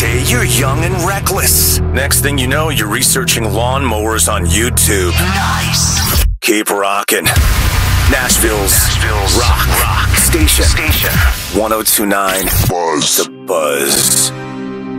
day, you're young and reckless. Next thing you know, you're researching lawnmowers on YouTube. Nice. Keep rocking. Nashville's rock station. 1029 Buzz. The Buzz.